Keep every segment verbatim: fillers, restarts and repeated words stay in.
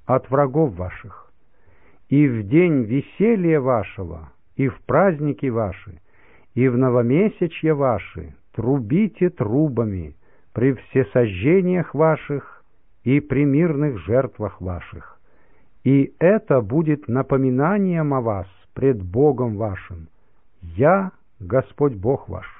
от врагов ваших. И в день веселья вашего, и в праздники ваши, и в новомесячья ваши трубите трубами при всесожжениях ваших и при мирных жертвах ваших. И это будет напоминанием о вас пред Богом вашим. Я Господь Бог ваш.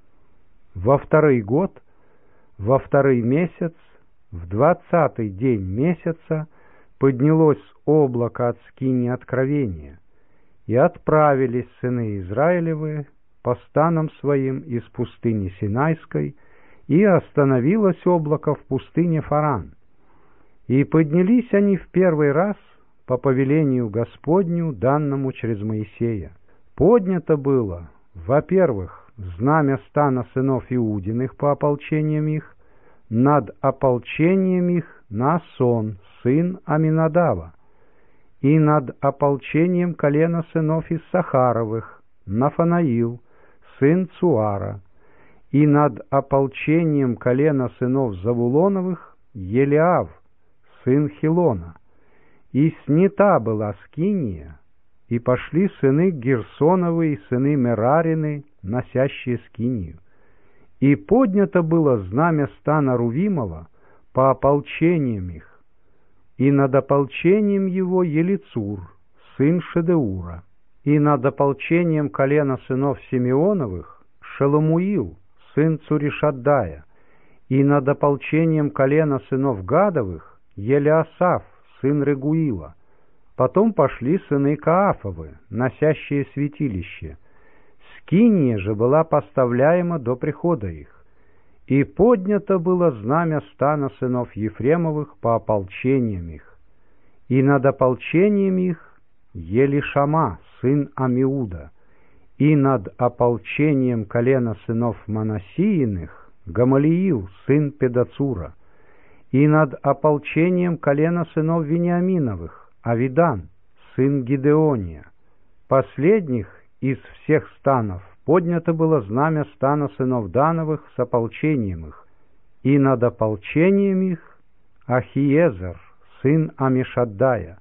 Во второй год, во второй месяц, в двадцатый день месяца поднялось облако от скинии откровения, и отправились сыны Израилевы по станам своим из пустыни Синайской, и остановилось облако в пустыне Фаран. И поднялись они в первый раз по повелению Господню, данному через Моисея. Поднято было, во-первых, знамя стана сынов Иудиных по ополчениям их, над ополчением их Наасон, сын Аминадава, и над ополчением колена сынов Иссахаровых, Нафанаил, сын Цуара, и над ополчением колена сынов Завулоновых Елиав, сын Хилона. И снята была скиния, и пошли сыны Герсоновы и сыны Мерарины, носящие скинию. И поднято было знамя стана Рувимова по ополчениям их, и над ополчением его Елицур, сын Шедеура, и над ополчением колена сынов Симеоновых Шеломуил, сын Цуришаддая, и над ополчением колена сынов Гадовых Елиасаф, сын Регуила. Потом пошли сыны Каафовы, носящие святилище. Скиния же была поставляема до прихода их. И поднято было знамя стана сынов Ефремовых по ополчениям их. И над ополчением их Елишама, сын Амиуда, и над ополчением колена сынов Манассииных Гамалиил, сын Педацура, и над ополчением колена сынов Вениаминовых Авидан, сын Гидеония. Последних из всех станов поднято было знамя стана сынов Дановых с ополчением их, и над ополчением их Ахиезер, сын Амишаддая,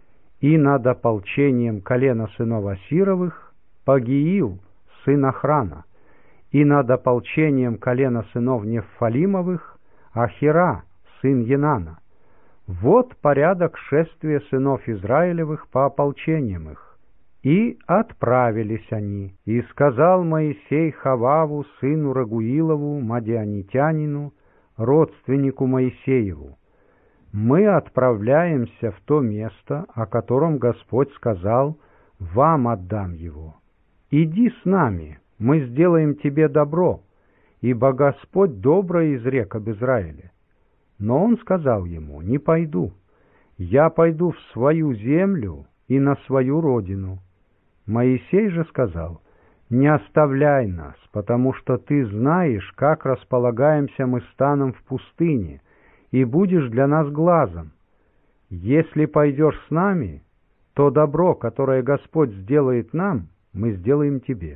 и над ополчением колена сынов Асировых Пагиил, сын Охрана, и над ополчением колена сынов Неффалимовых Ахира, сын Енана. Вот порядок шествия сынов Израилевых по ополчениям их. И отправились они, и сказал Моисей Хававу, сыну Рагуилову, мадианитянину, родственнику Моисееву: мы отправляемся в то место, о котором Господь сказал: вам отдам его. Иди с нами, мы сделаем тебе добро, ибо Господь доброе изрек об Израиле. Но он сказал ему: не пойду, я пойду в свою землю и на свою родину. Моисей же сказал: не оставляй нас, потому что ты знаешь, как располагаемся мы станом в пустыне, и будешь для нас глазом. Если пойдешь с нами, то добро, которое Господь сделает нам, мы сделаем тебе.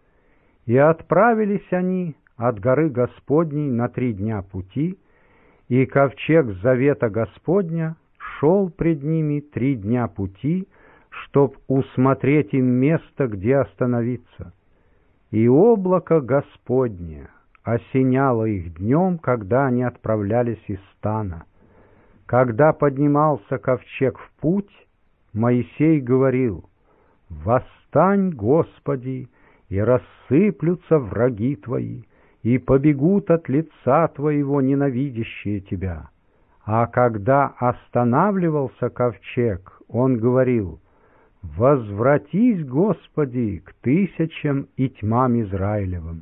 И отправились они от горы Господней на три дня пути, и ковчег завета Господня шел пред ними три дня пути, чтоб усмотреть им место, где остановиться. И облако Господне осеняло их днем, когда они отправлялись из стана. Когда поднимался ковчег в путь, Моисей говорил: «Восстань, Господи, и рассыплются враги Твои, и побегут от лица Твоего ненавидящие Тебя». А когда останавливался ковчег, он говорил: «Возвратись, Господи, к тысячам и тьмам Израилевым».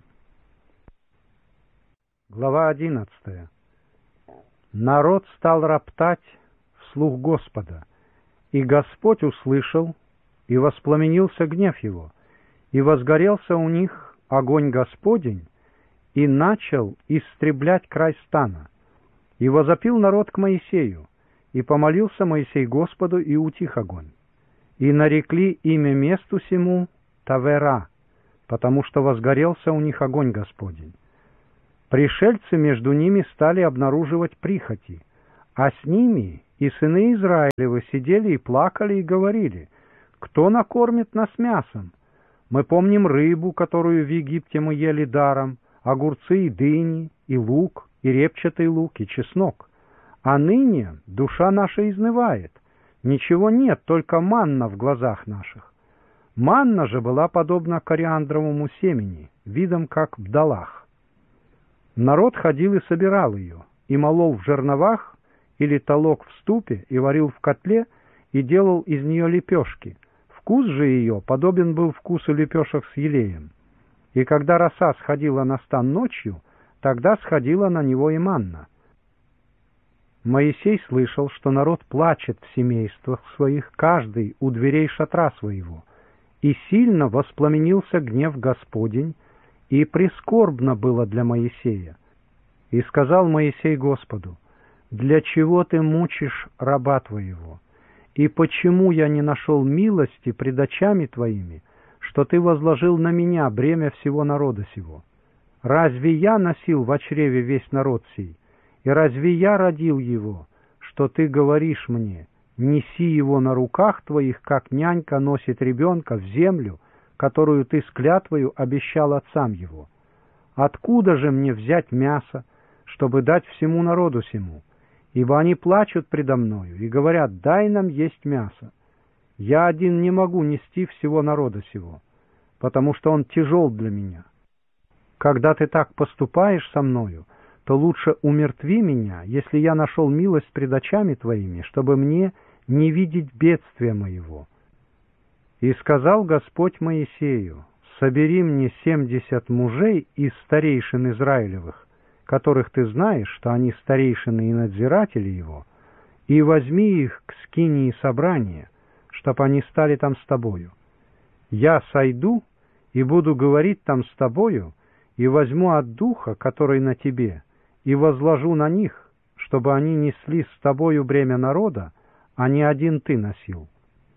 Глава одиннадцатая. Народ стал роптать вслух Господа, и Господь услышал, и воспламенился гнев его, и возгорелся у них огонь Господень, и начал истреблять край стана. И возопил народ к Моисею, и помолился Моисей Господу, и утих огонь. И нарекли имя месту сему Тавера, потому что возгорелся у них огонь Господень. Пришельцы между ними стали обнаруживать прихоти, а с ними И сыны Израилевы сидели и плакали и говорили: «Кто накормит нас мясом? Мы помним рыбу, которую в Египте мы ели даром, огурцы и дыни, и лук, и репчатый лук, и чеснок. А ныне душа наша изнывает, ничего нет, только манна в глазах наших». Манна же была подобна кориандровому семени, видом как бдалах. Народ ходил и собирал ее, и молол в жерновах, или толок в ступе, и варил в котле, и делал из нее лепешки. Вкус же ее подобен был вкусу лепешек с елеем. И когда роса сходила на стан ночью, тогда сходила на него и манна. Моисей слышал, что народ плачет в семействах своих, каждый у дверей шатра своего, и сильно воспламенился гнев Господень, и прискорбно было для Моисея. И сказал Моисей Господу: «Для чего ты мучишь раба твоего? И почему я не нашел милости пред очами твоими, что ты возложил на меня бремя всего народа сего? Разве я носил в чреве весь народ сей? И разве я родил его, что ты говоришь мне: неси его на руках твоих, как нянька носит ребенка, в землю, которую ты с клятвою обещал отцам его? Откуда же мне взять мясо, чтобы дать всему народу сему? Ибо они плачут предо мною и говорят: дай нам есть мясо. Я один не могу нести всего народа сего, потому что он тяжел для меня. Когда ты так поступаешь со мною, то лучше умертви меня, если я нашел милость пред очами твоими, чтобы мне не видеть бедствия моего». И сказал Господь Моисею: «Собери мне семьдесят мужей из старейшин Израилевых, которых ты знаешь, что они старейшины и надзиратели его, и возьми их к скинии собрания, чтоб они стали там с тобою. Я сойду и буду говорить там с тобою, и возьму от духа, который на тебе, и возложу на них, чтобы они несли с тобою бремя народа, а не один ты носил.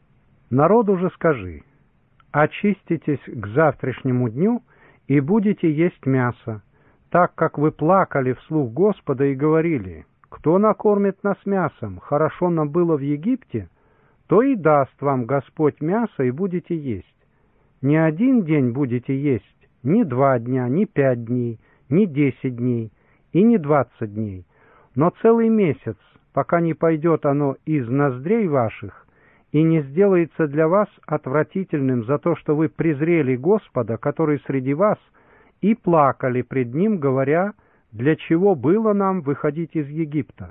Народу же скажи: очиститесь к завтрашнему дню и будете есть мясо, так как вы плакали вслух Господа и говорили: кто накормит нас мясом, хорошо нам было в Египте, то и даст вам Господь мясо, и будете есть. Не один день будете есть, ни два дня, ни пять дней, ни десять дней, и не двадцать дней, но целый месяц, пока не пойдет оно из ноздрей ваших, и не сделается для вас отвратительным за то, что вы презрели Господа, который среди вас, и плакали пред Ним, говоря: для чего было нам выходить из Египта?»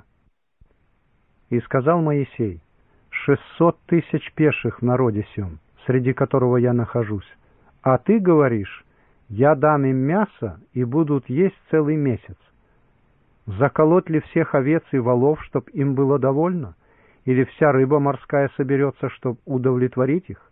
И сказал Моисей: «Шестьсот тысяч пеших в народе сем, среди которого я нахожусь, а ты говоришь: я дам им мясо, и будут есть целый месяц. Заколоть ли всех овец и волов, чтоб им было довольно? Или вся рыба морская соберется, чтоб удовлетворить их?»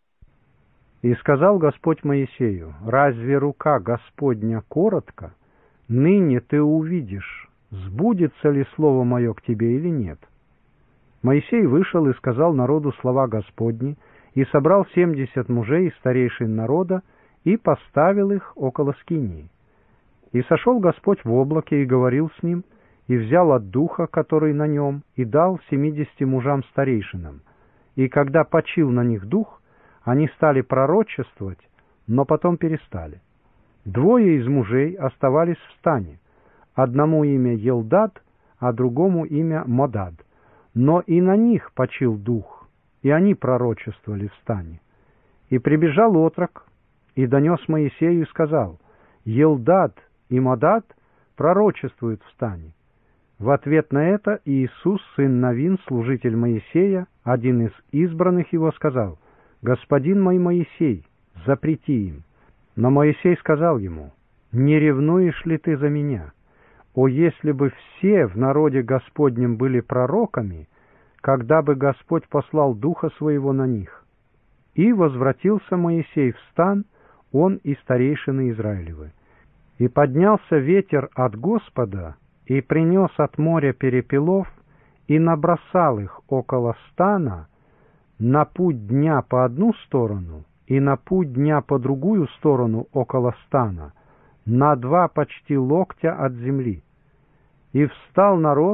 И сказал Господь Моисею: «Разве рука Господня коротка? Ныне ты увидишь, сбудется ли слово мое к тебе или нет». Моисей вышел и сказал народу слова Господни, и собрал семьдесят мужей из старейшин народа, и поставил их около скинии. И сошел Господь в облаке и говорил с ним, и взял от духа, который на нем, и дал семидесяти мужам старейшинам. И когда почил на них дух, они стали пророчествовать, но потом перестали. Двое из мужей оставались в стане, одному имя Елдад, а другому имя Модад. Но и на них почил дух, и они пророчествовали в стане. И прибежал отрок, и донес Моисею, и сказал: Елдад и Модад пророчествуют в стане. В ответ на это Иисус, сын Навин, служитель Моисея, один из избранных его, сказал: «Господин мой Моисей, запрети им». Но Моисей сказал ему: «Не ревнуешь ли ты за меня? О, если бы все в народе Господнем были пророками, когда бы Господь послал Духа Своего на них». И возвратился Моисей в стан, он и старейшины Израилевы. И поднялся ветер от Господа, и принес от моря перепелов, и набросал их около стана, на путь дня по одну сторону, и на путь дня по другую сторону около стана, на два почти локтя от земли. И встал народ,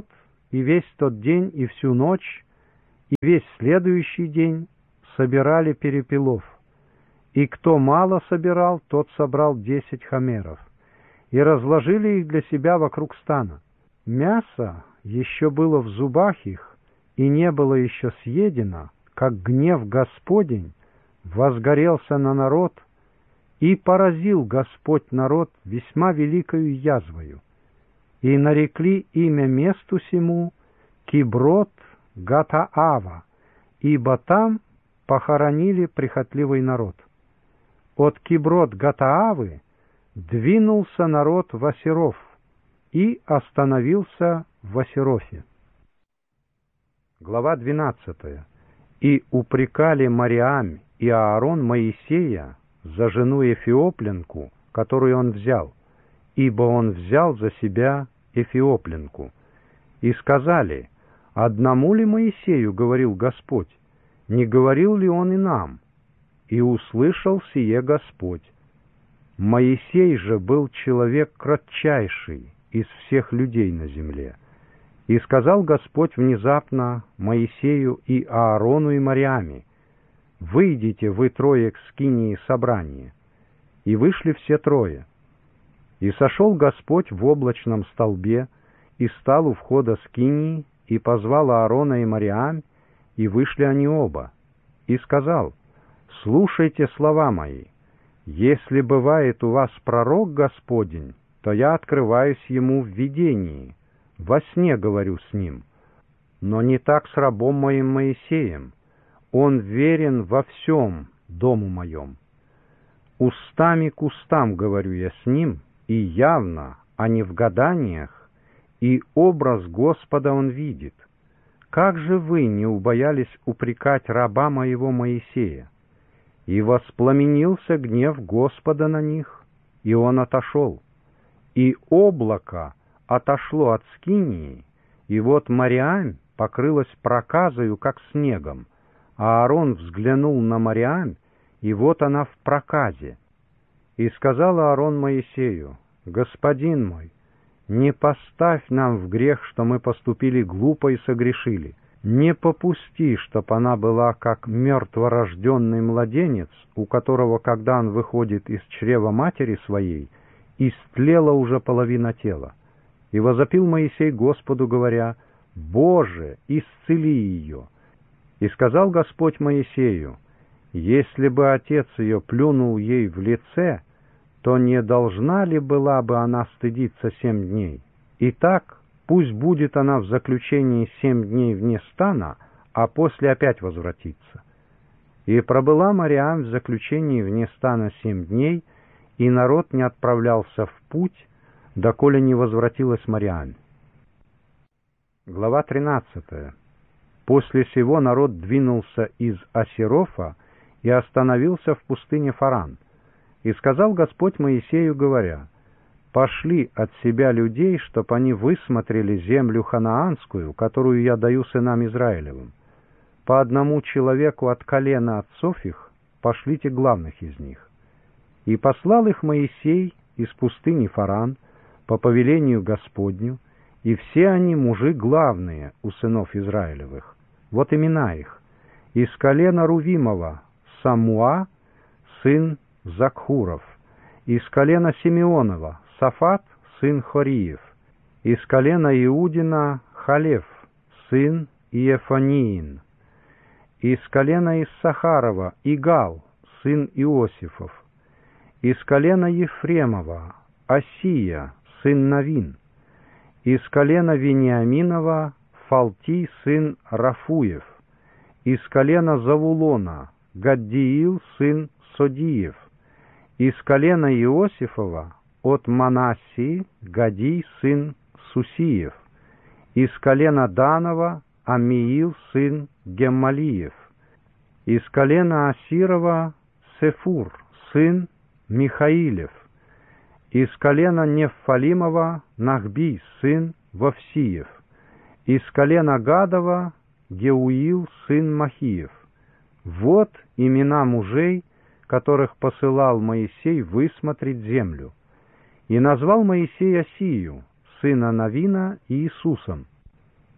и весь тот день, и всю ночь, и весь следующий день собирали перепелов. И кто мало собирал, тот собрал десять хомеров, и разложили их для себя вокруг стана. Мясо еще было в зубах их, и не было еще съедено, как гнев Господень возгорелся на народ, и поразил Господь народ весьма великою язвою. И нарекли имя месту сему Киброт Гатаава, ибо там похоронили прихотливый народ. От Киброт Гатаавы двинулся народ в Асиров и остановился в Асирофе. Глава двенадцатая. И упрекали Мариам и Аарон Моисея за жену Эфиопленку, которую он взял, ибо он взял за себя Эфиопленку. И сказали: «Одному ли Моисею говорил Господь? Не говорил ли он и нам?» И услышал сие Господь. Моисей же был человек кратчайший из всех людей на земле. И сказал Господь внезапно Моисею и Аарону и Мариаме: «Выйдите вы трое к скинии собрания». И вышли все трое. И сошел Господь в облачном столбе, и стал у входа скинии, и позвал Аарона и Мариам, и вышли они оба. И сказал: «Слушайте слова мои. Если бывает у вас пророк Господень, то я открываюсь ему в видении, во сне говорю с ним. Но не так с рабом моим Моисеем. Он верен во всем дому моем. Устами к устам говорю я с ним, и явно, а не в гаданиях, и образ Господа он видит. Как же вы не убоялись упрекать раба моего Моисея? И воспламенился гнев Господа на них, и он отошел. И облако отошло от скинии, и вот Мариам покрылась проказою, как снегом, а Аарон взглянул на Мариам, и вот она в проказе. И сказал Аарон Моисею: «Господин мой, не поставь нам в грех, что мы поступили глупо и согрешили. Не попусти, чтоб она была как мертворожденный младенец, у которого, когда он выходит из чрева матери своей, истлела уже половина тела». И возопил Моисей Господу, говоря: «Боже, исцели ее». И сказал Господь Моисею: «Если бы отец ее плюнул ей в лице, то не должна ли была бы она стыдиться семь дней? Итак, пусть будет она в заключении семь дней вне стана, а после опять возвратится». И пробыла Мариам в заключении вне стана семь дней, и народ не отправлялся в путь, доколе не возвратилась Мариам. Глава тринадцатая. После сего народ двинулся из Асирофа и остановился в пустыне Фаран. И сказал Господь Моисею, говоря: «Пошли от себя людей, чтоб они высмотрели землю ханаанскую, которую я даю сынам Израилевым. По одному человеку от колена отцов их пошлите главных из них». И послал их Моисей из пустыни Фаран по повелению Господню, и все они мужи главные у сынов Израилевых. Вот имена их: из колена Рувимова Самуа, сын Закхуров; из колена Симеонова Сафат, сын Хориев; из колена Иудина Халев, сын Иефаниин; из колена Иссахарова Игал, сын Иосифов; из колена Ефремова Осия, сын Навин; из колена Вениаминова Фалти, сын Рафуев; из колена Завулона Гаддиил, сын Содиев; из колена Иосифова от Манассии Гадий, сын Сусиев; из колена Данова Амиил, сын Геммалиев; из колена Асирова Сефур, сын Михаилев; из колена Неффалимова Нахби, сын Вовсиев; из колена Гадова Геуил, сын Махиев. Вот имена мужей, которых посылал Моисей высмотреть землю. И назвал Моисей Осию, сына Навина, Иисусом.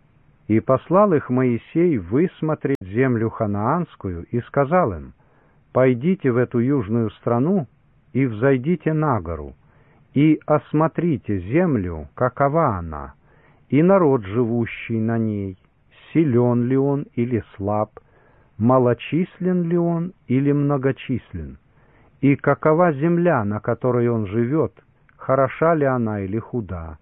И послал их Моисей высмотреть землю ханаанскую, и сказал им: «Пойдите в эту южную страну и взойдите на гору, и осмотрите землю, какова она, и народ, живущий на ней, силен ли он или слаб, малочислен ли он или многочислен, и какова земля, на которой он живет, хороша ли она или худа,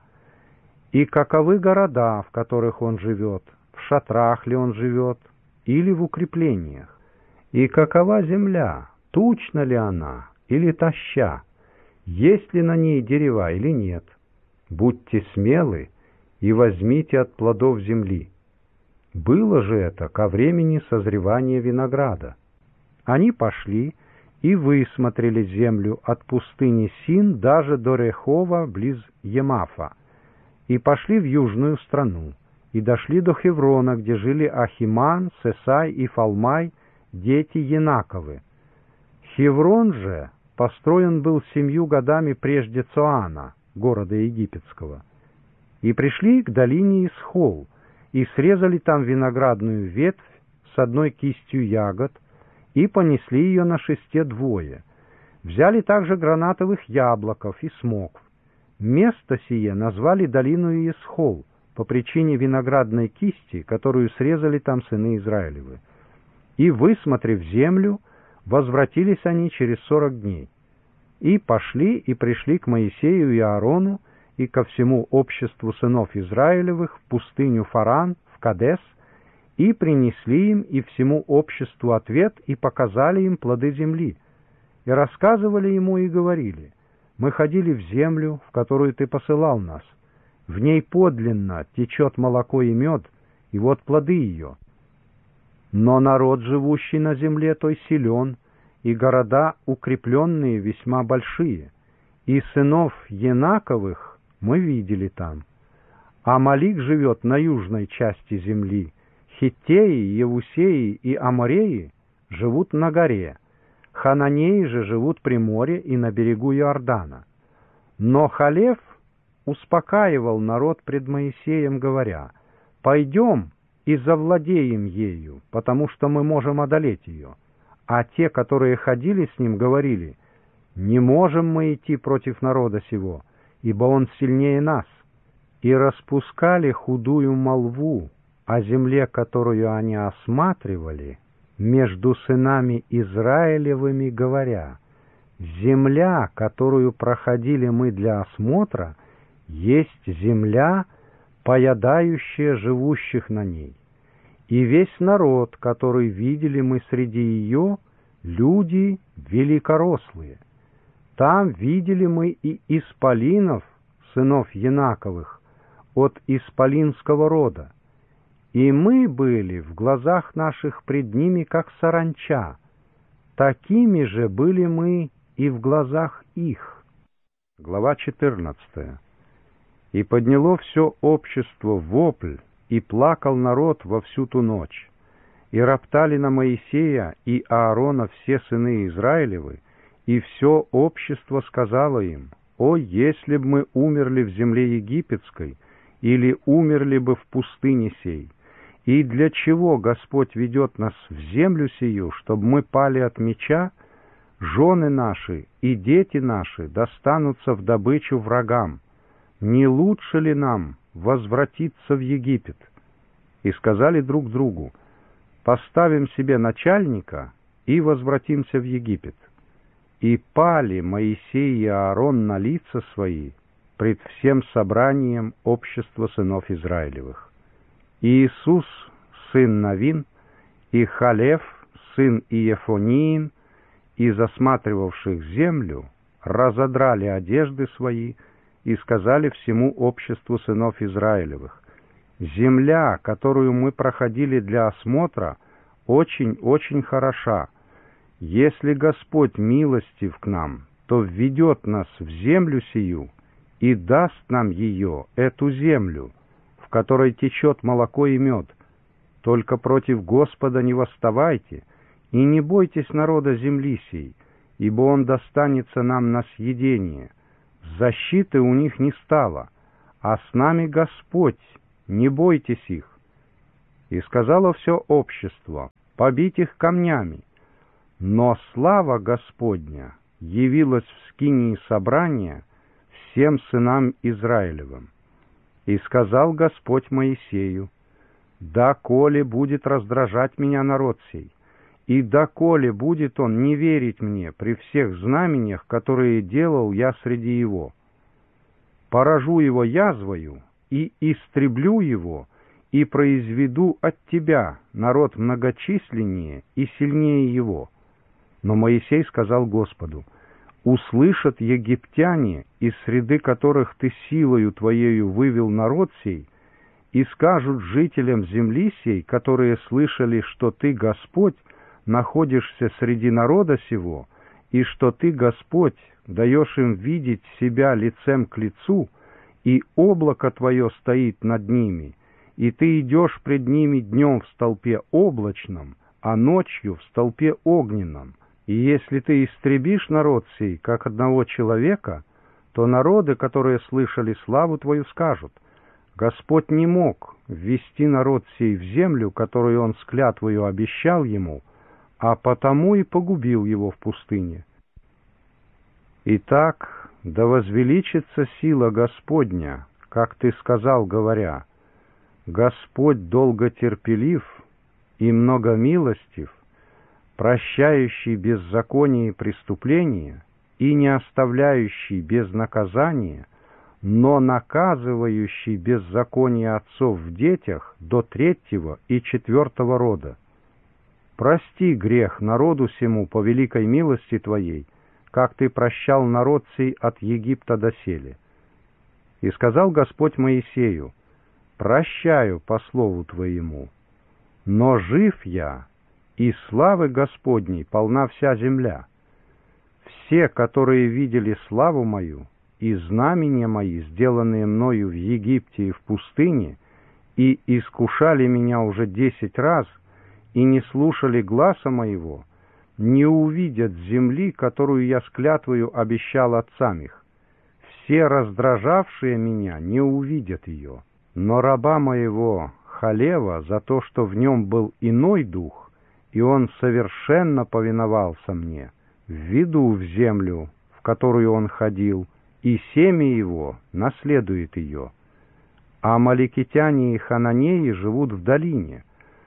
и каковы города, в которых он живет, в шатрах ли он живет или в укреплениях, и какова земля, тучна ли она или тоща, есть ли на ней дерева или нет. Будьте смелы и возьмите от плодов земли». Было же это ко времени созревания винограда. Они пошли и высмотрели землю от пустыни Син даже до Рехова близ Емафа, и пошли в южную страну, и дошли до Хеврона, где жили Ахиман, Сесай и Фалмай, дети Енаковы. Хеврон же построен был семью годами прежде Цоана, города египетского. И пришли к долине Исхол, и срезали там виноградную ветвь с одной кистью ягод, и понесли ее на шесте двое. Взяли также гранатовых яблоков и смокв. Место сие назвали долину Исхол по причине виноградной кисти, которую срезали там сыны Израилевы. И, высмотрев землю, возвратились они через сорок дней. И пошли и пришли к Моисею и Аарону и ко всему обществу сынов Израилевых в пустыню Фаран, в Кадес, и принесли им и всему обществу ответ, и показали им плоды земли, и рассказывали ему и говорили: «Мы ходили в землю, в которую ты посылал нас. В ней подлинно течет молоко и мед, и вот плоды ее. Но народ, живущий на земле той, силен, и города укрепленные весьма большие, и сынов Енаковых мы видели там. Амалик живет на южной части земли, Хиттеи, Евусеи и Амореи живут на горе, Хананеи же живут при море и на берегу Иордана». Но Халев успокаивал народ пред Моисеем, говоря: «Пойдем и завладеем ею, потому что мы можем одолеть ее». А те, которые ходили с ним, говорили: «Не можем мы идти против народа сего, ибо он сильнее нас». И распускали худую молву о земле, которую они осматривали, между сынами Израилевыми, говоря: «Земля, которую проходили мы для осмотра, есть земля, поедающая живущих на ней. И весь народ, который видели мы среди ее, люди великорослые. Там видели мы и исполинов, сынов Енаковых, от исполинского рода. И мы были в глазах наших пред ними, как саранча. Такими же были мы и в глазах их». Глава четырнадцатая. «И подняло все общество вопль, и плакал народ во всю ту ночь. И роптали на Моисея и Аарона все сыны Израилевы, и все общество сказало им: «О, если б мы умерли в земле египетской, или умерли бы в пустыне сей! И для чего Господь ведет нас в землю сию, чтобы мы пали от меча? Жены наши и дети наши достанутся в добычу врагам. Не лучше ли нам возвратиться в Египет?» И сказали друг другу: «Поставим себе начальника и возвратимся в Египет». И пали Моисей и Аарон на лица свои пред всем собранием общества сынов Израилевых. И Иисус, сын Навин, и Халев, сын Иефониин, из осматривавших землю, разодрали одежды свои и сказали всему обществу сынов Израилевых: «Земля, которую мы проходили для осмотра, очень-очень хороша. Если Господь милостив к нам, то введет нас в землю сию и даст нам ее, эту землю, в которой течет молоко и мед. Только против Господа не восставайте, и не бойтесь народа земли сей, ибо он достанется нам на съедение. Защиты у них не стало, а с нами Господь, не бойтесь их. И сказало все общество: побить их камнями. Но слава Господня явилась в скинии собрания всем сынам Израилевым. И сказал Господь Моисею: доколе будет раздражать меня народ сей, и доколе будет он не верить мне при всех знамениях, которые делал я среди его, поражу его язвою и истреблю его, и произведу от тебя народ многочисленнее и сильнее его. Но Моисей сказал Господу: услышат египтяне, из среды которых ты силою твоею вывел народ сей, и скажут жителям земли сей, которые слышали, что ты, Господь, находишься среди народа сего, и что ты, Господь, даешь им видеть себя лицем к лицу, и облако твое стоит над ними, и ты идешь пред ними днем в столпе облачном, а ночью в столпе огненном. И если ты истребишь народ сей, как одного человека, то народы, которые слышали славу твою, скажут: Господь не мог ввести народ сей в землю, которую он с клятвою обещал ему, а потому и погубил его в пустыне. Итак, да возвеличится сила Господня, как ты сказал, говоря: Господь долготерпелив и многомилостив, прощающий беззаконие и преступления и не оставляющий без наказания, но наказывающий беззаконие отцов в детях до третьего и четвертого рода. Прости грех народу сему по великой милости Твоей, как Ты прощал народ сей от Египта доселе. И сказал Господь Моисею: прощаю по слову Твоему, но жив я, и славы Господней полна вся земля. Все, которые видели славу мою и знамения мои, сделанные мною в Египте и в пустыне, и искушали меня уже десять раз, и не слушали гласа моего, не увидят земли, которую я с клятвою обещал отцам их. Все раздражавшие меня не увидят ее. Но раба моего Халева за то, что в нем был иной дух, и он совершенно повиновался мне, введу в землю, в которую он ходил, и семя его наследует ее. А амаликитяне и хананеи живут в долине.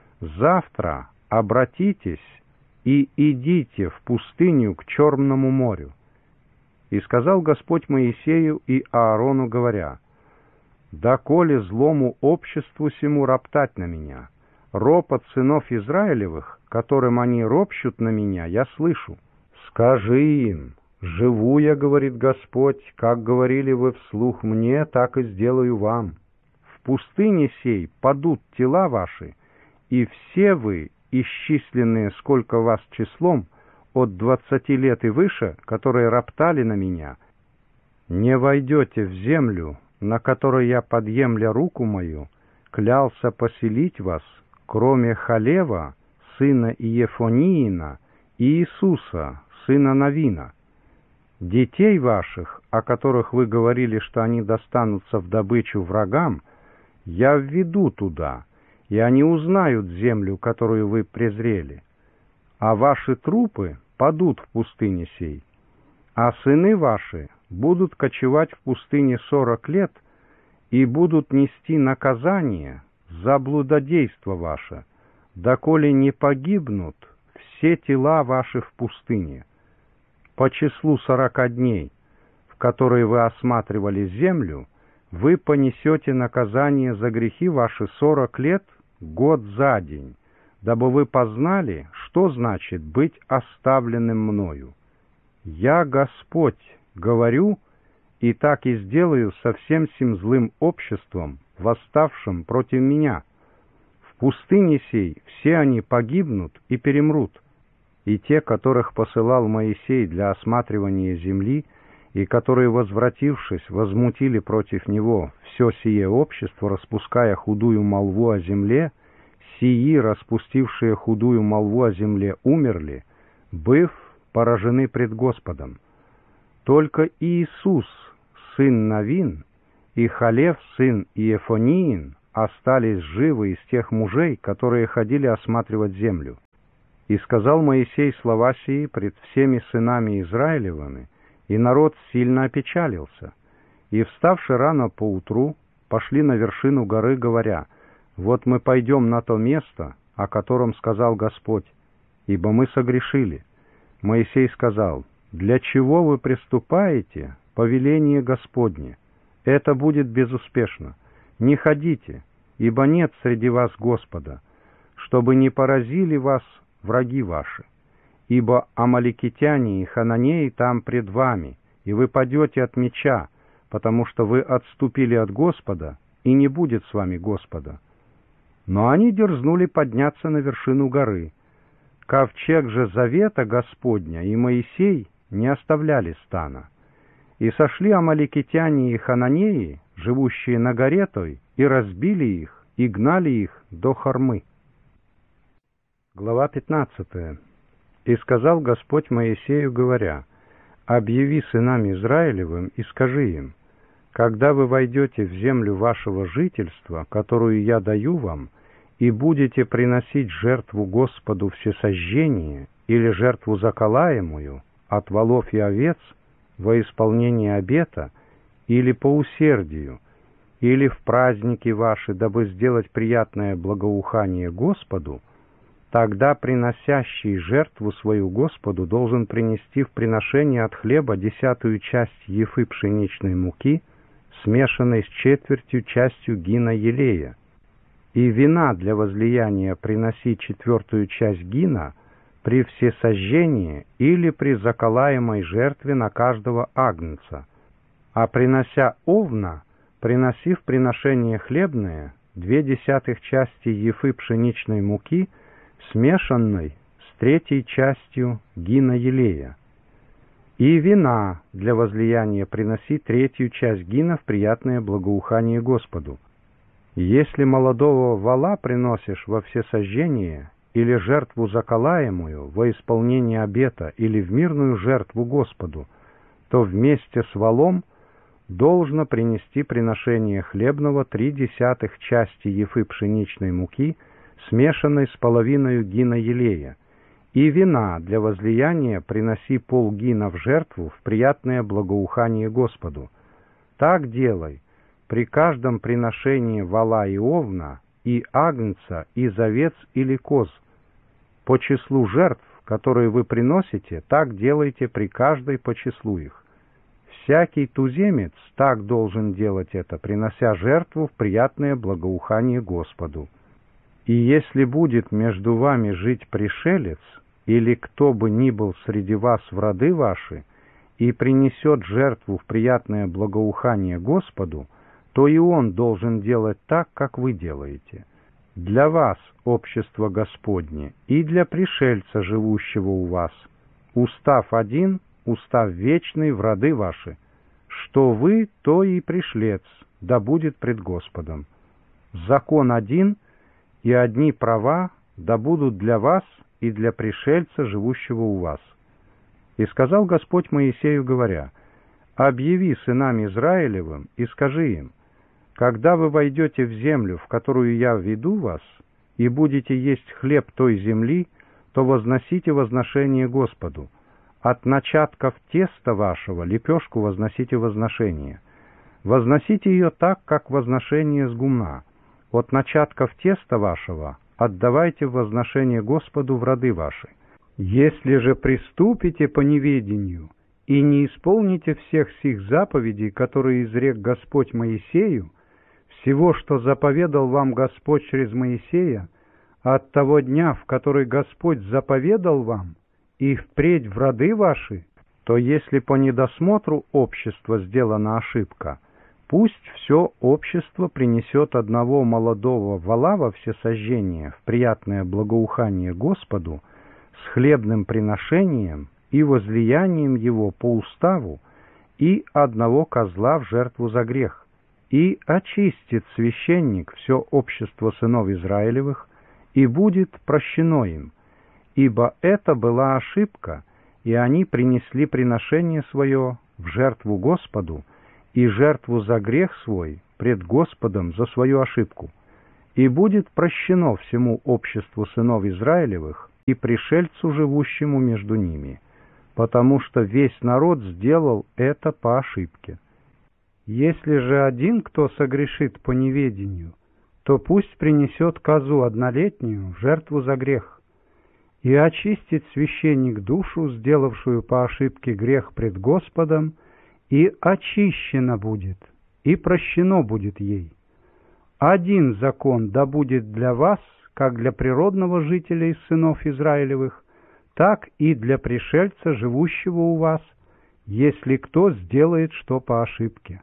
Завтра обратитесь и идите в пустыню к Черному морю. И сказал Господь Моисею и Аарону, говоря: доколе злому обществу сему роптать на меня, ропот сынов Израилевых, которым они ропщут на меня, я слышу. Скажи им: живу я, говорит Господь, как говорили вы вслух мне, так и сделаю вам. В пустыне сей падут тела ваши, и все вы, исчисленные сколько вас числом, от двадцати лет и выше, которые роптали на меня, не войдете в землю, на которой я, подъемля руку мою, клялся поселить вас, кроме Халева, сына Иефониина, и Иисуса, сына Навина. Детей ваших, о которых вы говорили, что они достанутся в добычу врагам, я введу туда, и они узнают землю, которую вы презрели. А ваши трупы падут в пустыне сей, а сыны ваши будут кочевать в пустыне сорок лет и будут нести наказание за блудодейство ваше, доколе не погибнут все тела ваши в пустыне. По числу сорока дней, в которые вы осматривали землю, вы понесете наказание за грехи ваши сорок лет, год за день, дабы вы познали, что значит быть оставленным мною. Я, Господь, говорю, и так и сделаю со всем сим злым обществом, восставшим против меня. В пустыне сей все они погибнут и перемрут, и те, которых посылал Моисей для осматривания земли, и которые, возвратившись, возмутили против него все сие общество, распуская худую молву о земле, сии, распустившие худую молву о земле, умерли, быв поражены пред Господом. Только Иисус, сын Навин, и Халев, сын Иефониин, остались живы из тех мужей, которые ходили осматривать землю. И сказал Моисей слова сии пред всеми сынами Израилевыми, и народ сильно опечалился. И, вставши рано поутру, пошли на вершину горы, говоря: «Вот мы пойдем на то место, о котором сказал Господь, ибо мы согрешили». Моисей сказал: «Для чего вы приступаете по велению Господне? Это будет безуспешно. Не ходите, ибо нет среди вас Господа, чтобы не поразили вас враги ваши. Ибо амаликитяне и хананеи там пред вами, и вы падете от меча, потому что вы отступили от Господа, и не будет с вами Господа». Но они дерзнули подняться на вершину горы. Ковчег же завета Господня и Моисей не оставляли стана. И сошли амаликитяне и хананеи, живущие на горе той, и разбили их, и гнали их до Хормы. Глава пятнадцатая. «И сказал Господь Моисею, говоря: объяви сынам Израилевым и скажи им: когда вы войдете в землю вашего жительства, которую я даю вам, и будете приносить жертву Господу всесожжение или жертву заколаемую от волов и овец во исполнение обета, или по усердию, или в праздники ваши, дабы сделать приятное благоухание Господу, тогда приносящий жертву свою Господу должен принести в приношение от хлеба десятую часть ефы пшеничной муки, смешанной с четвертью частью гина елея, и вина для возлияния приноси четвертую часть гина при всесожжении или при заколаемой жертве на каждого агнца, а принося овна, приноси в приношение хлебное две десятых части ефы пшеничной муки, смешанной с третьей частью гина елея. И вина для возлияния приноси третью часть гина в приятное благоухание Господу. Если молодого вола приносишь во всесожжение или жертву заколаемую во исполнение обета или в мирную жертву Господу, то вместе с волом должно принести приношение хлебного три десятых части ефы пшеничной муки, смешанной с половиной гина елея, и вина для возлияния приноси полгина в жертву в приятное благоухание Господу. Так делай при каждом приношении вола и овна, и агнца, и овец или коз. По числу жертв, которые вы приносите, так делайте при каждой по числу их. Всякий туземец так должен делать это, принося жертву в приятное благоухание Господу. И если будет между вами жить пришелец, или кто бы ни был среди вас в роды ваши, и принесет жертву в приятное благоухание Господу, то и он должен делать так, как вы делаете. Для вас общество Господне и для пришельца, живущего у вас, устав один, устав вечный в роды ваши, что вы, то и пришлец, да будет пред Господом. Закон один, и одни права да будут для вас и для пришельца, живущего у вас. И сказал Господь Моисею, говоря: объяви сынам Израилевым и скажи им: когда вы войдете в землю, в которую я введу вас, и будете есть хлеб той земли, то возносите возношение Господу. От начатков теста вашего лепешку возносите возношение. Возносите ее так, как возношение с гумна. От начатков теста вашего отдавайте возношение Господу в роды ваши. Если же приступите по неведению и не исполните всех сих заповедей, которые изрек Господь Моисею, всего, что заповедал вам Господь через Моисея, от того дня, в который Господь заповедал вам, и впредь в роды ваши, то если по недосмотру общества сделана ошибка, пусть все общество принесет одного молодого вола во всесожжение в приятное благоухание Господу с хлебным приношением и возлиянием его по уставу, и одного козла в жертву за грех. И очистит священник все общество сынов Израилевых, и будет прощено им, ибо это была ошибка, и они принесли приношение свое в жертву Господу и жертву за грех свой пред Господом за свою ошибку. И будет прощено всему обществу сынов Израилевых и пришельцу, живущему между ними, потому что весь народ сделал это по ошибке. Если же один кто согрешит по неведению, то пусть принесет козу однолетнюю в жертву за грех, и очистит священник душу, сделавшую по ошибке грех пред Господом, и очищена будет, и прощено будет ей. Один закон да будет для вас, как для природного жителя из сынов Израилевых, так и для пришельца, живущего у вас, если кто сделает что по ошибке.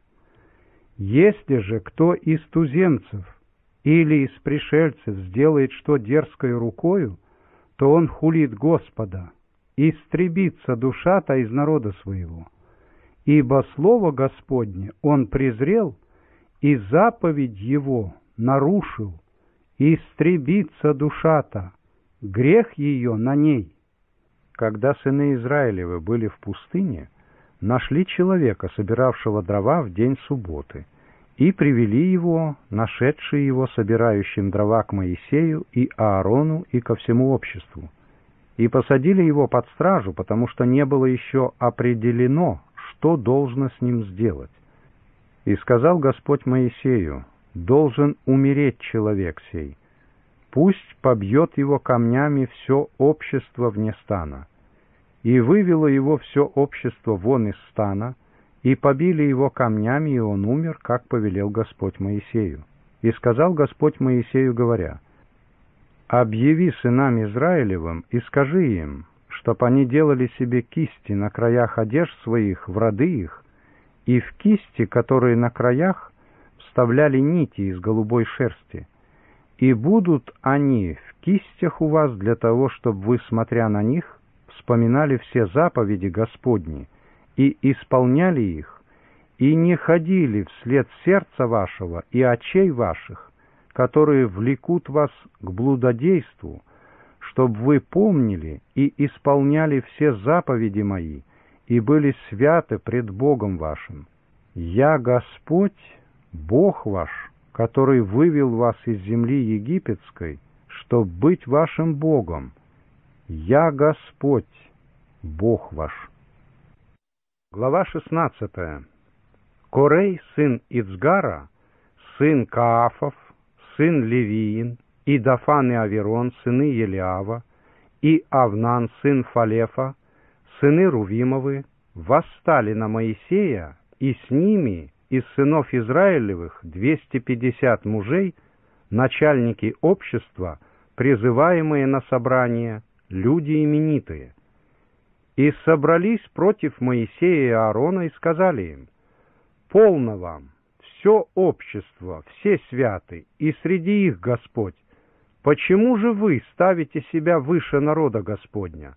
Если же кто из туземцев или из пришельцев сделает что дерзкою рукою, то он хулит Господа, истребится душа-то из народа своего. Ибо слово Господне он презрел, и заповедь его нарушил, истребится душа-то, грех ее на ней. Когда сыны Израилевы были в пустыне, нашли человека, собиравшего дрова в день субботы, и привели его, нашедшие его собирающим дрова, к Моисею и Аарону и ко всему обществу, и посадили его под стражу, потому что не было еще определено, что должно с ним сделать. И сказал Господь Моисею: должен умереть человек сей, пусть побьет его камнями все общество вне стана. И вывело его все общество вон из стана, и побили его камнями, и он умер, как повелел Господь Моисею. И сказал Господь Моисею, говоря: объяви сынам Израилевым и скажи им, чтоб они делали себе кисти на краях одежд своих в роды их, и в кисти, которые на краях, вставляли нити из голубой шерсти. И будут они в кистях у вас для того, чтобы вы, смотря на них, вспоминали все заповеди Господни и исполняли их, и не ходили вслед сердца вашего и очей ваших, которые влекут вас к блудодейству, чтобы вы помнили и исполняли все заповеди мои и были святы пред Богом вашим. Я Господь, Бог ваш, который вывел вас из земли египетской, чтоб быть вашим Богом. Я Господь, Бог ваш. Глава шестнадцатая. Корей, сын Ицгара, сын Каафов, сын Левиин, и Дафан и Аверон, сыны Елиава, и Авнан, сын Фалефа, сыны Рувимовы, восстали на Моисея, и с ними из сынов Израилевых двести пятьдесят мужей, начальники общества, призываемые на собрание, люди именитые. И собрались против Моисея и Аарона и сказали им: полно вам, все общество, все святы, и среди их Господь, почему же вы ставите себя выше народа Господня?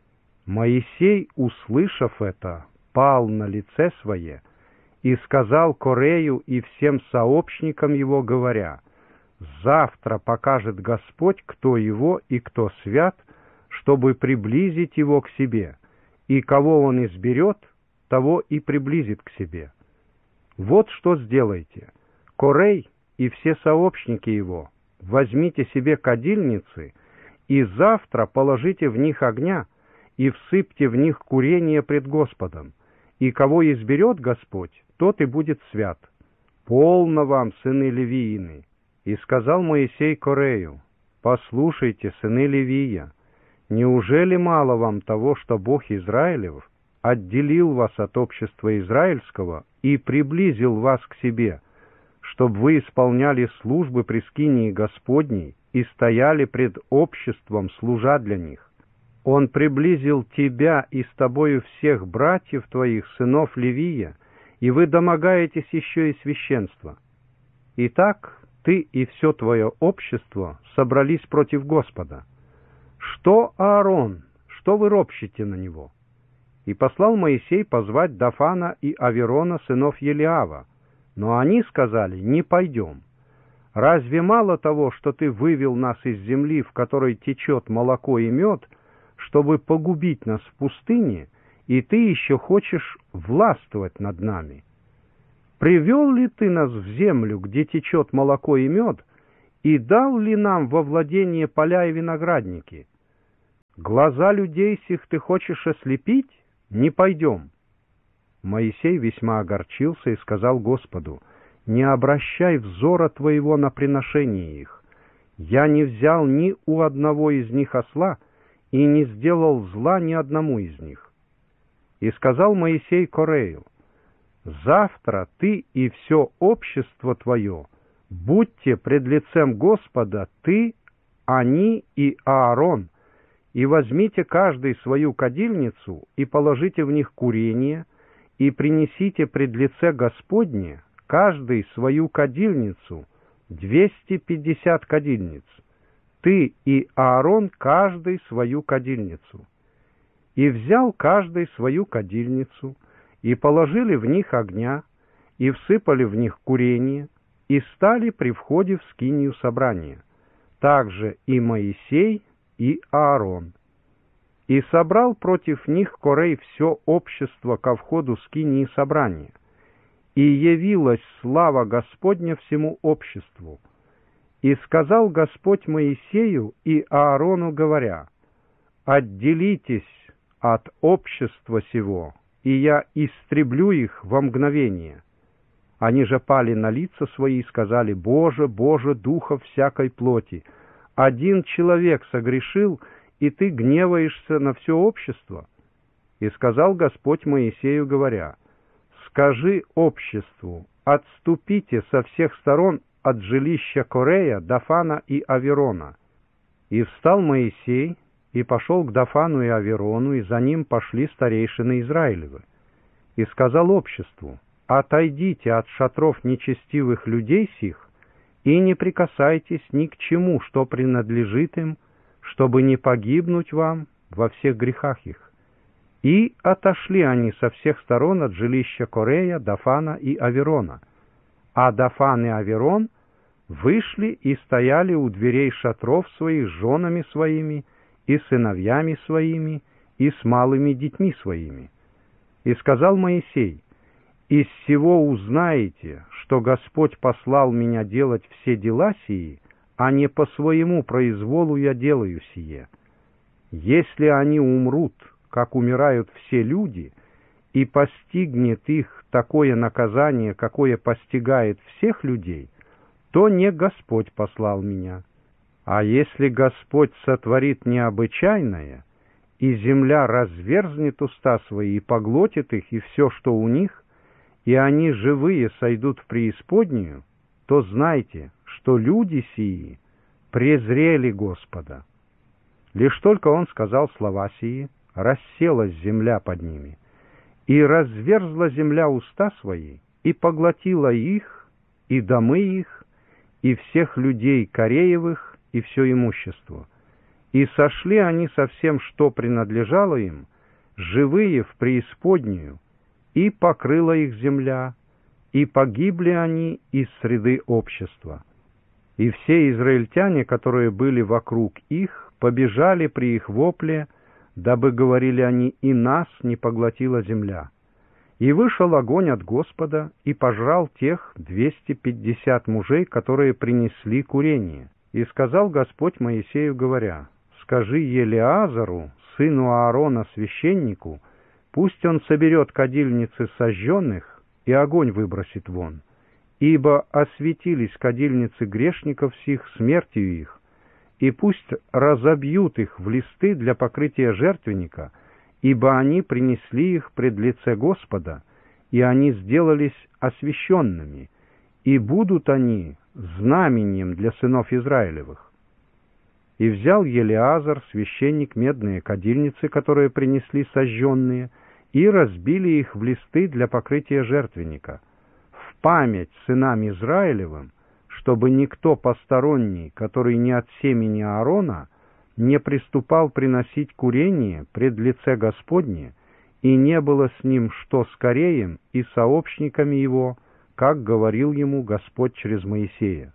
Моисей, услышав это, пал на лице свое и сказал Корею и всем сообщникам его, говоря: завтра покажет Господь, кто его и кто свят, чтобы приблизить его к себе, и кого он изберет, того и приблизит к себе. Вот что сделайте: Корей и все сообщники его, возьмите себе кадильницы, и завтра положите в них огня, и всыпьте в них курение пред Господом, и кого изберет Господь, тот и будет свят. Полно вам, сыны Левиины. И сказал Моисей Корею: послушайте, сыны Левия, неужели мало вам того, что Бог Израилев отделил вас от общества израильского и приблизил вас к себе, чтобы вы исполняли службы при скинии Господней и стояли пред обществом, служа для них? Он приблизил тебя и с тобою всех братьев твоих, сынов Левия, и вы домогаетесь еще и священства. Итак, ты и все твое общество собрались против Господа. Что Аарон, что вы ропщите на него? И послал Моисей позвать Дафана и Аверона, сынов Елиава, но они сказали: не пойдем. Разве мало того, что ты вывел нас из земли, в которой течет молоко и мед, чтобы погубить нас в пустыне, и ты еще хочешь властвовать над нами? Привел ли ты нас в землю, где течет молоко и мед, и дал ли нам во владение поля и виноградники? Глаза людей сих ты хочешь ослепить? Не пойдем». Моисей весьма огорчился и сказал Господу: «Не обращай взора твоего на приношение их. Я не взял ни у одного из них осла и не сделал зла ни одному из них». И сказал Моисей Корею: «Завтра ты и все общество твое будьте пред лицем Господа, ты, они и Аарон, и возьмите каждый свою кадильницу и положите в них курение, и принесите пред лице Господне каждый свою кадильницу, двести пятьдесят кадильниц, ты и Аарон каждый свою кадильницу». И взял каждый свою кадильницу, и положили в них огня, и всыпали в них курение, и стали при входе в скинию собрания. Также и Моисей, и Аарон. И собрал против них Корей все общество ко входу скинии собрания. И явилась слава Господня всему обществу. И сказал Господь Моисею и Аарону, говоря: «Отделитесь от общества сего, и я истреблю их во мгновение». Они же пали на лица свои и сказали: «Боже, Боже, духов всякой плоти, один человек согрешил, и ты гневаешься на все общество». И сказал Господь Моисею, говоря: «Скажи обществу: отступите со всех сторон от жилища Корея, Дафана и Аверона». И встал Моисей и пошел к Дафану и Аверону, и за ним пошли старейшины Израилевы. И сказал обществу: «Отойдите от шатров нечестивых людей сих, и не прикасайтесь ни к чему, что принадлежит им, чтобы не погибнуть вам во всех грехах их». И отошли они со всех сторон от жилища Корея, Дафана и Аверона. А Дафан и Аверон вышли и стояли у дверей шатров своих с женами своими, и сыновьями своими, и с малыми детьми своими. И сказал Моисей: «Из сего узнаете, что Господь послал меня делать все дела сии, а не по своему произволу я делаю сие. Если они умрут, как умирают все люди, и постигнет их такое наказание, какое постигает всех людей, то не Господь послал меня. А если Господь сотворит необычайное, и земля разверзнет уста свои и поглотит их и все, что у них, и они живые сойдут в преисподнюю, то знайте, что люди сии презрели Господа». Лишь только он сказал слова сии, расселась земля под ними, и разверзла земля уста свои, и поглотила их, и домы их, и всех людей Кореевых, и все имущество. И сошли они со всем, что принадлежало им, живые в преисподнюю, и покрыла их земля, и погибли они из среды общества. И все израильтяне, которые были вокруг их, побежали при их вопле, дабы, говорили они, и нас не поглотила земля. И вышел огонь от Господа, и пожрал тех двести пятьдесят мужей, которые принесли курение. И сказал Господь Моисею, говоря: «Скажи Елеазару, сыну Аарона, священнику, пусть он соберет кадильницы сожженных и огонь выбросит вон, ибо осветились кадильницы грешников сих смертью их, и пусть разобьют их в листы для покрытия жертвенника, ибо они принесли их пред лице Господа, и они сделались освященными, и будут они знаменем для сынов Израилевых». И взял Елеазар, священник, медные кадильницы, которые принесли сожженные, и разбили их в листы для покрытия жертвенника, в память сынам Израилевым, чтобы никто посторонний, который не от семени Аарона, не приступал приносить курение пред лице Господне, и не было с ним что с Кореем и сообщниками его, как говорил ему Господь через Моисея.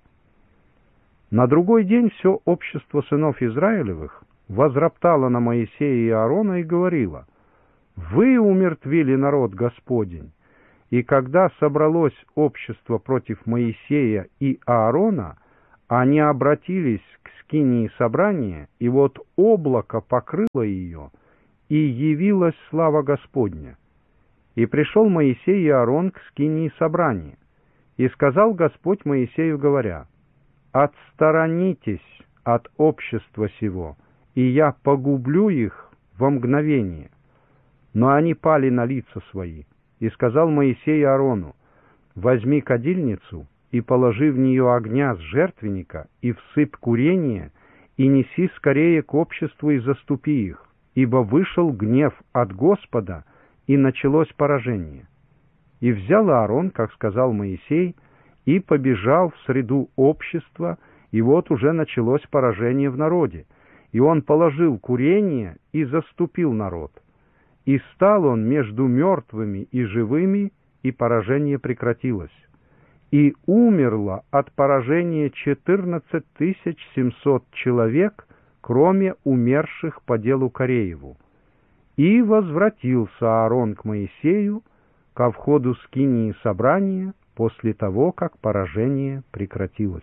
На другой день все общество сынов Израилевых возроптало на Моисея и Аарона и говорило: «Вы умертвили народ Господень». И когда собралось общество против Моисея и Аарона, они обратились к скинии собрания, и вот облако покрыло ее, и явилась слава Господня. И пришел Моисей и Аарон к скинии собрания, и сказал Господь Моисею, говоря: «Отсторонитесь от общества сего, и я погублю их во мгновение». Но они пали на лица свои, и сказал Моисей Аарону: «Возьми кадильницу, и положи в нее огня с жертвенника, и всыпь курение, и неси скорее к обществу, и заступи их, ибо вышел гнев от Господа, и началось поражение». И взял Аарон, как сказал Моисей, и побежал в среду общества, и вот уже началось поражение в народе. И он положил курение и заступил народ. И стал он между мертвыми и живыми, и поражение прекратилось. И умерло от поражения четырнадцать тысяч семьсот человек, кроме умерших по делу Корееву. И возвратился Аарон к Моисею ко входу скинии собрания после того, как поражение прекратилось.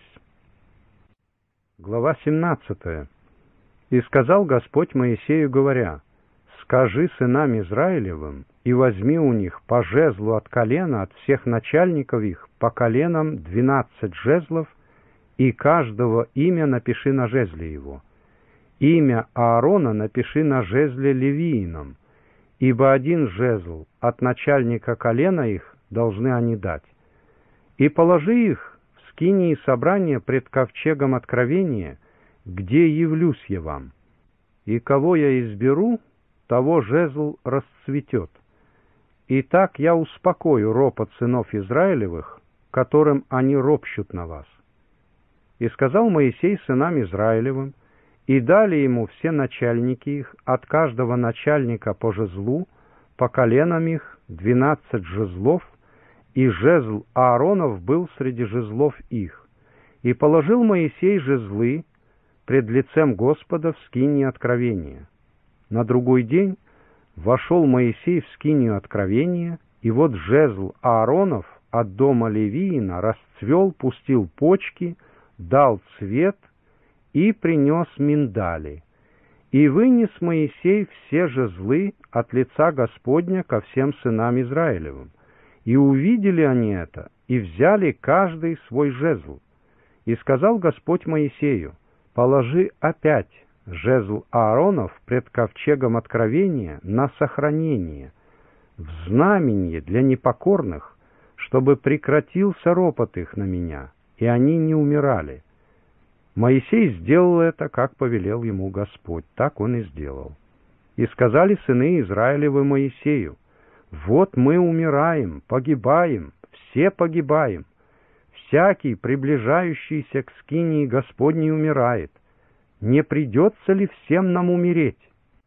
Глава семнадцатая. «И сказал Господь Моисею, говоря: скажи сынам Израилевым, и возьми у них по жезлу от колена, от всех начальников их, по коленам двенадцать жезлов, и каждого имя напиши на жезле его. Имя Аарона напиши на жезле левиином, ибо один жезл от начальника колена их должны они дать. И положи их в скинии собрания пред ковчегом откровения, где явлюсь я вам. И кого я изберу, того жезл расцветет. И так я успокою ропот сынов Израилевых, которым они ропщут на вас». И сказал Моисей сынам Израилевым, и дали ему все начальники их, от каждого начальника по жезлу, по коленам их двенадцать жезлов, и жезл Ааронов был среди жезлов их. И положил Моисей жезлы пред лицем Господа в скинии откровения. На другой день вошел Моисей в скинию откровения, и вот жезл Ааронов от дома Левиина расцвел, пустил почки, дал цвет и принес миндали. И вынес Моисей все жезлы от лица Господня ко всем сынам Израилевым. И увидели они это, и взяли каждый свой жезл. И сказал Господь Моисею: положи опять жезл Ааронов пред ковчегом откровения на сохранение, в знамение для непокорных, чтобы прекратился ропот их на меня, и они не умирали. Моисей сделал это, как повелел ему Господь, так он и сделал. И сказали сыны Израилевы Моисею: вот мы умираем, погибаем, все погибаем. Всякий, приближающийся к скинии Господней, умирает. Не придется ли всем нам умереть?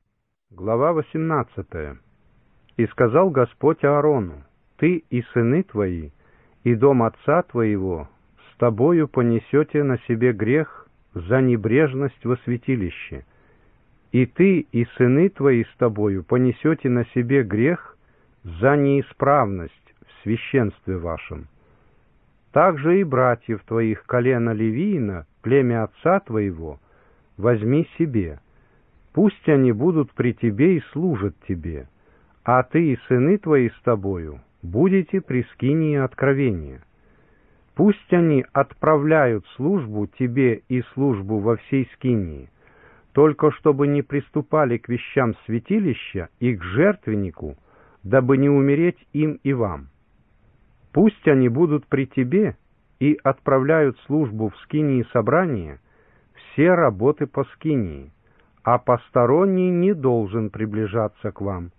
Глава восемнадцатая. И сказал Господь Аарону: ты и сыны твои, и дом отца твоего с тобою понесете на себе грех за небрежность во святилище. И ты и сыны твои с тобою понесете на себе грех за неисправность в священстве вашем. Также и братьев твоих колена Левиина, племя отца твоего, возьми себе. Пусть они будут при тебе и служат тебе, а ты и сыны твои с тобою будете при скинии откровения. Пусть они отправляют службу тебе и службу во всей скинии, только чтобы не приступали к вещам святилища и к жертвеннику, дабы не умереть им и вам. Пусть они будут при тебе и отправляют службу в скинии собрания все работы по скинии, а посторонний не должен приближаться к вам.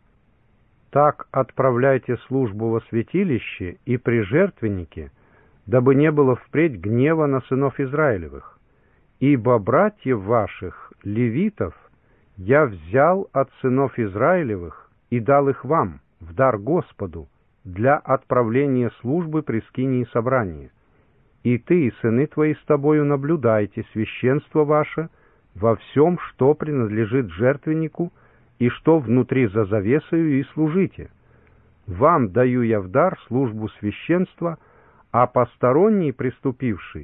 Так отправляйте службу во святилище и при жертвеннике, дабы не было впредь гнева на сынов Израилевых. Ибо братьев ваших, левитов, я взял от сынов Израилевых и дал их вам в дар Господу для отправления службы при скинии собрания. И ты и сыны твои с тобою наблюдайте священство ваше во всем, что принадлежит жертвеннику, и что внутри за завесою, и служите. Вам даю я в дар службу священства, а посторонний, приступивший,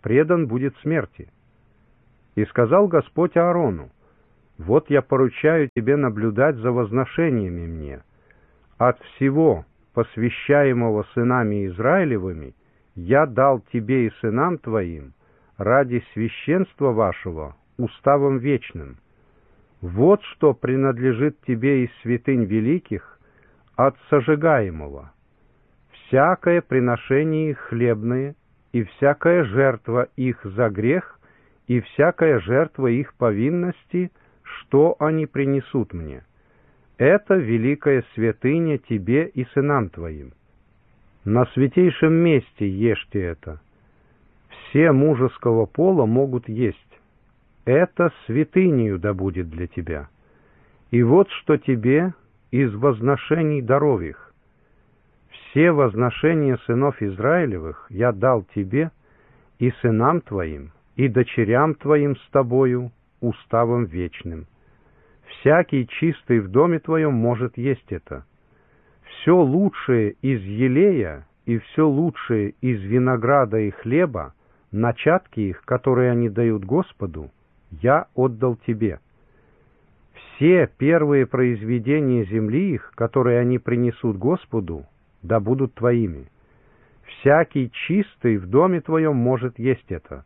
предан будет смерти. И сказал Господь Аарону: вот я поручаю тебе наблюдать за возношениями мне. От всего, посвящаемого сынами Израилевыми, я дал тебе и сынам твоим ради священства вашего уставом вечным. Вот что принадлежит тебе из святынь великих от сожигаемого: всякое приношение их хлебное, и всякая жертва их за грех, и всякая жертва их повинности, что они принесут мне. Это великая святыня тебе и сынам твоим. На святейшем месте ешьте это. Все мужеского пола могут есть. Это святынею да будет для тебя. И вот что тебе из возношений даров их. Все возношения сынов Израилевых я дал тебе и сынам твоим, и дочерям твоим с тобою уставом вечным. Всякий чистый в доме твоем может есть это. Все лучшее из елея и все лучшее из винограда и хлеба, начатки их, которые они дают Господу, я отдал тебе. Все первые произведения земли их, которые они принесут Господу, да будут твоими. Всякий чистый в доме твоем может есть это.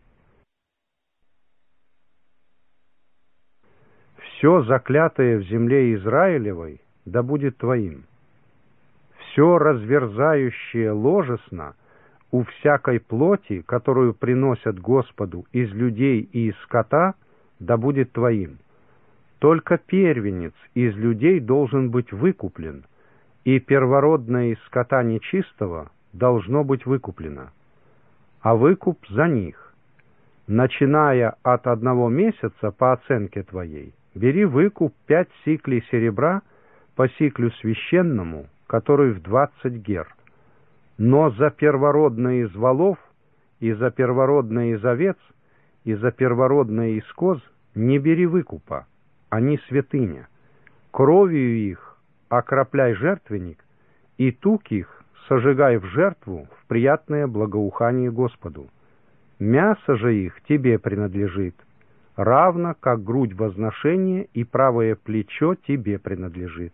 Все заклятое в земле Израилевой да будет твоим. Все разверзающее ложесно у всякой плоти, которую приносят Господу из людей и из скота, да будет твоим. Только первенец из людей должен быть выкуплен, и первородное из скота нечистого должно быть выкуплено. А выкуп за них. Начиная от одного месяца по оценке твоей, бери выкуп пять сиклей серебра по сиклю священному, который в двадцать гер. Но за первородное из волов, и за первородное из овец, и за первородное из коз не бери выкупа, они святыня. Кровью их окропляй жертвенник, и тук их сожигай в жертву в приятное благоухание Господу. Мясо же их тебе принадлежит, равно как грудь возношения и правое плечо тебе принадлежит.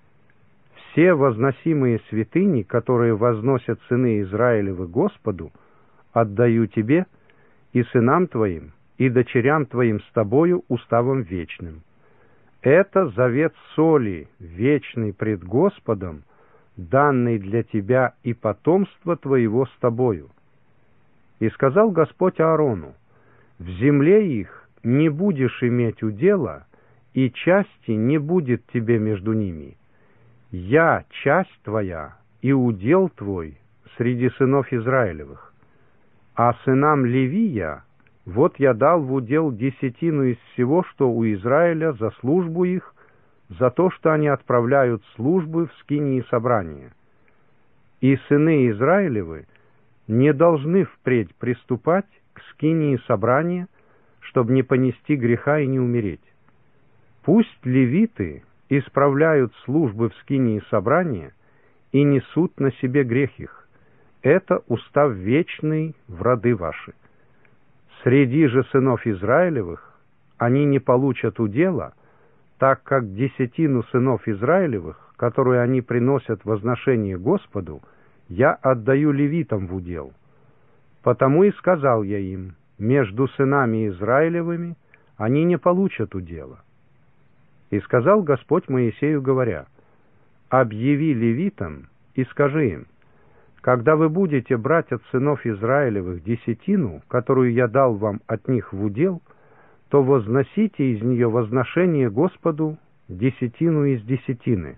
Все возносимые святыни, которые возносят сыны Израилевы Господу, отдаю тебе и сынам твоим, и дочерям твоим с тобою уставом вечным. Это завет соли, вечный пред Господом, данный для тебя и потомства твоего с тобою. И сказал Господь Аарону: в земле их не будешь иметь удела, и части не будет тебе между ними. Я часть твоя и удел твой среди сынов Израилевых. А сынам Левия вот я дал в удел десятину из всего, что у Израиля за службу их, за то, что они отправляют службы в скинии собрания. И сыны Израилевы не должны впредь приступать к скинии собрания, чтобы не понести греха и не умереть. Пусть левиты исправляют службы в скинии собрания и несут на себе грех их. Это устав вечный в роды ваши. Среди же сынов Израилевых они не получат удела, так как десятину сынов Израилевых, которую они приносят возношение Господу, я отдаю левитам в удел. Потому и сказал я им: между сынами Израилевыми они не получат удела. И сказал Господь Моисею, говоря: объяви левитам и скажи им: когда вы будете брать от сынов Израилевых десятину, которую я дал вам от них в удел, то возносите из нее возношение Господу десятину из десятины.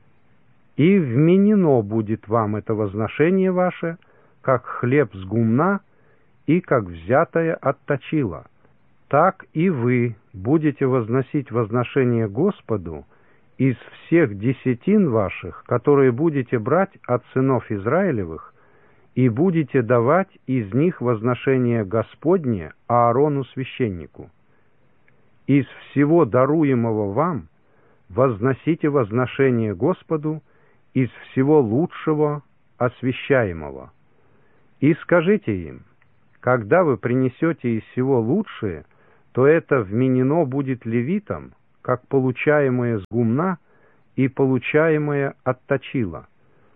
И вменено будет вам это возношение ваше, как хлеб с гумна и как взятое от точила. Так и вы будете возносить возношение Господу из всех десятин ваших, которые будете брать от сынов Израилевых, и будете давать из них возношение Господне Аарону священнику. Из всего даруемого вам возносите возношение Господу из всего лучшего освящаемого. И скажите им: Когда вы принесете из всего лучшее, то это вменено будет левитам, как получаемое с гумна и получаемое от точила.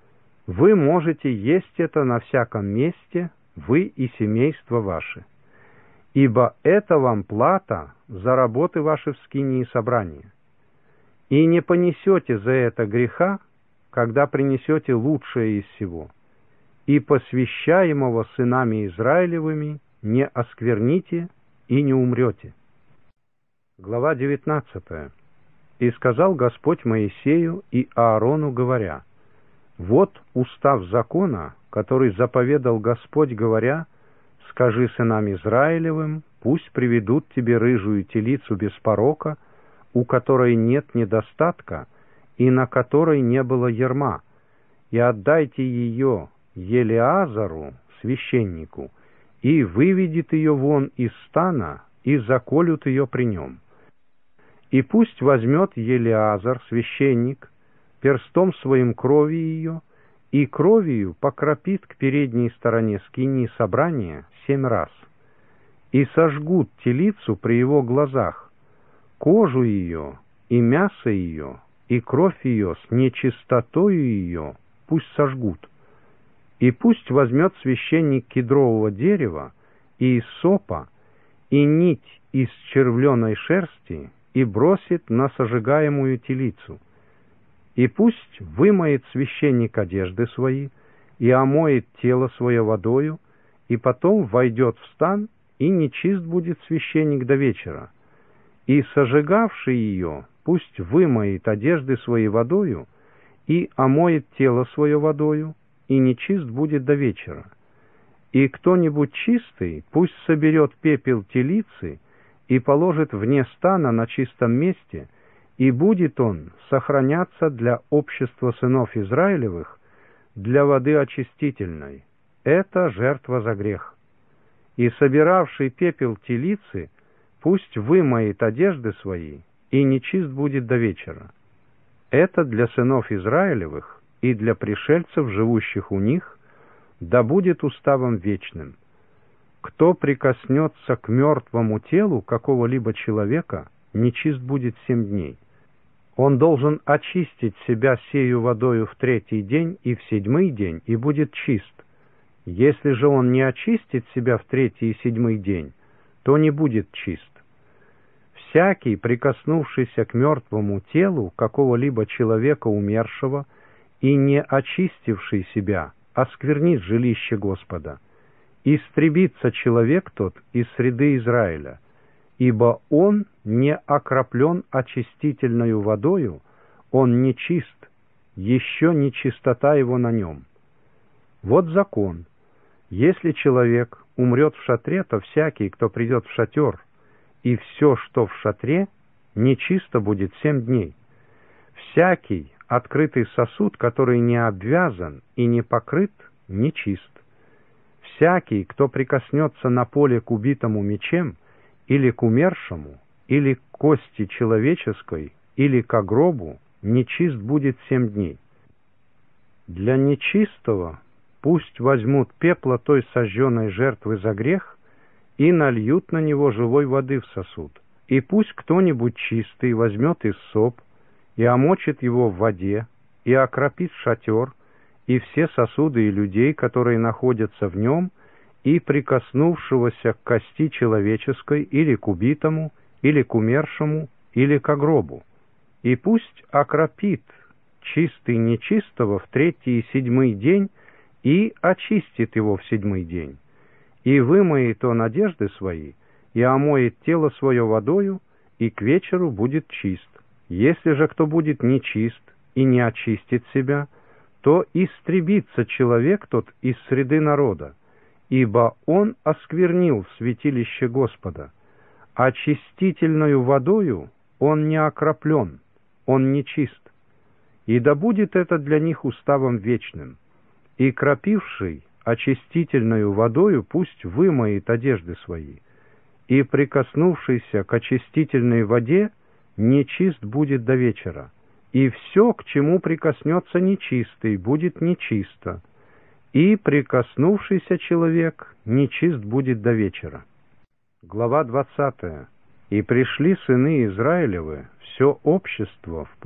Вы можете есть это на всяком месте, вы и семейство ваше. Ибо это вам плата за работы ваши в скинии собрания. И не понесете за это греха, когда принесете лучшее из всего. И посвящаемого сынами Израилевыми не оскверните и не умрете. Глава девятнадцатая. «И сказал Господь Моисею и Аарону, говоря: вот устав закона, который заповедал Господь, говоря: скажи сынам Израилевым, пусть приведут тебе рыжую телицу без порока, у которой нет недостатка и на которой не было ярма, и отдайте ее Елеазару, священнику, и выведет ее вон из стана, и заколют ее при нем. И пусть возьмет Елеазар, священник, перстом своим крови ее, и кровью покропит к передней стороне скинии собрания семь раз. И сожгут телицу при его глазах, кожу ее, и мясо ее, и кровь ее с нечистотою ее пусть сожгут. И пусть возьмет священник кедрового дерева и иссопа, и нить из червленой шерсти, и бросит на сожигаемую телицу. И пусть вымоет священник одежды свои, и омоет тело свое водою, и потом войдет в стан, и нечист будет священник до вечера. И сожигавший ее пусть вымоет одежды свои водою, и омоет тело свое водою, и нечист будет до вечера. И кто-нибудь чистый пусть соберет пепел телицы и положит вне стана на чистом месте, и будет он сохраняться для общества сынов Израилевых, для воды очистительной. Это жертва за грех. И собиравший пепел телицы пусть вымоет одежды свои, и нечист будет до вечера. Это для сынов Израилевых и для пришельцев, живущих у них, да будет уставом вечным. Кто прикоснется к мертвому телу какого-либо человека, нечист будет семь дней. Он должен очистить себя сею водою в третий день и в седьмой день, и будет чист. Если же он не очистит себя в третий и седьмой день, то не будет чист. Всякий, прикоснувшийся к мертвому телу какого-либо человека умершего и не очистивший себя, осквернит жилище Господа. Истребится человек тот из среды Израиля, ибо он не окроплен очистительною водою, он нечист, еще нечистота его на нем. Вот закон. Если человек умрет в шатре, то всякий, кто придет в шатер, и все, что в шатре, нечисто будет семь дней. Всякий открытый сосуд, который не обвязан и не покрыт, нечист. Всякий, кто прикоснется на поле к убитому мечем, или к умершему, или к кости человеческой, или к гробу, нечист будет семь дней. Для нечистого пусть возьмут пепла той сожженной жертвы за грех и нальют на него живой воды в сосуд. И пусть кто-нибудь чистый возьмет иссоп и омочит его в воде, и окропит шатер, и все сосуды и людей, которые находятся в нем, и прикоснувшегося к кости человеческой, или к убитому, или к умершему, или к гробу. И пусть окропит чистый нечистого в третий и седьмой день, и очистит его в седьмой день. И вымоет он одежды свои, и омоет тело свое водою, и к вечеру будет чист. Если же кто будет нечист и не очистит себя, то истребится человек тот из среды народа, ибо он осквернил святилище Господа. Очистительною водою он не окроплен, он нечист. И да будет это для них уставом вечным. И кропивший очистительною водою пусть вымоет одежды свои, и прикоснувшийся к очистительной воде нечист будет до вечера. И все, к чему прикоснется нечистый, будет нечисто. И прикоснувшийся человек нечист будет до вечера. Глава двадцатая. И пришли сыны Израилевы, все общество, в